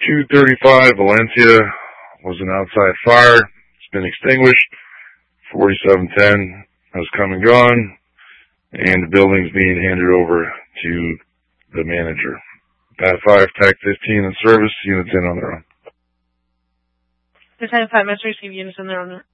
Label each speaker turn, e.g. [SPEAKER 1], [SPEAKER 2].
[SPEAKER 1] 235 Valencia was an outside fire. It's been extinguished. 4710 has come and gone, and the building's being handed over to the manager. Bat 5, TAC 15 in service, units in on their own.
[SPEAKER 2] Battalion 5 must receive units in their own.